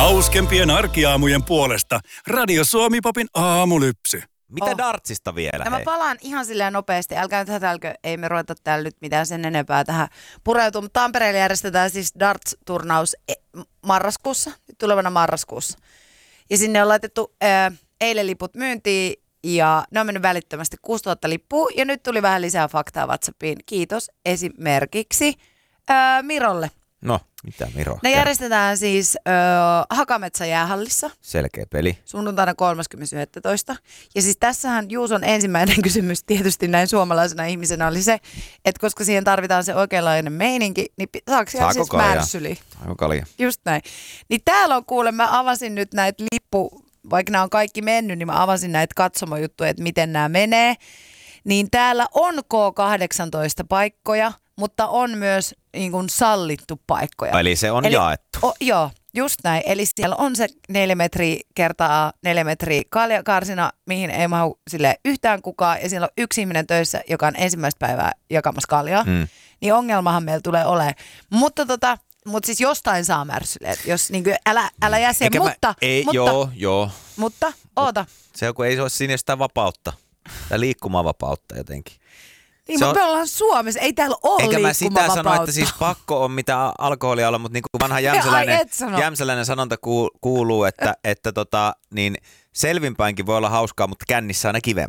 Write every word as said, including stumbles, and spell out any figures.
Hauskempien arkiaamujen puolesta Radio Suomi Popin aamulypsy. Mitä oh. dartsista vielä? No mä palaan ihan silleen nopeasti. Älkää nyt hätälkö, ei me ruveta täällä nyt mitään sen enempää tähän pureutua. Mutta Tampereella järjestetään siis darts-turnaus marraskuussa, tulevana marraskuussa. Ja sinne on laitettu ää, eilen liput myyntiin ja ne on mennyt välittömästi kuusituhatta lippua. Ja nyt tuli vähän lisää faktaa WhatsAppiin. Kiitos esimerkiksi ää, Mirolle. No, mitä Miro? Ne järjestetään siis ö, Hakametsä jäähallissa. Selkeä peli. Sunnuntaina kolmaskymmenes yhdestoista Ja siis tässähän Juuson ensimmäinen kysymys tietysti näin suomalaisena ihmisenä oli se, että koska siihen tarvitaan se oikeanlainen meininki, niin saako siellä siis märssyli? Saako kalja? Just näin. Niin täällä on kuule, mä avasin nyt näitä lippu, vaikka nämä on kaikki mennyt, niin mä avasin näitä katsomojuttuja, että miten nämä menee. Niin täällä on K kahdeksantoista paikkoja, mutta on myös niin kuin sallittu paikkoja. Eli se on Eli, jaettu. O, joo, just näin. Eli siellä on se neljä metriä kertaa neljä metriä kaljakarsina, mihin ei mahu sille yhtään kukaan. Ja siellä on yksi ihminen töissä, joka on ensimmäistä päivää jakamassa kaljaa. Mm. Niin ongelmahan meillä tulee olemaan. Mutta tota, mutta siis jostain saa märssyleet. Jos niin kuin, älä, älä jää siihen. Mä, mutta, ei, mutta, joo, joo. Mutta, oota. Se on, kun ei se ole siinä sitä vapautta. Tai liikkumavapautta jotenkin. Niin, mutta me ollaan Suomessa, ei täällä ole eikä mä sitä sano, että siis pakko on mitä alkoholia olla, mutta niin kuin vanha jämsäläinen, jämsäläinen sanonta kuuluu, että, että tota, niin selvinpäinkin voi olla hauskaa, mutta kännissä aina kivempaa.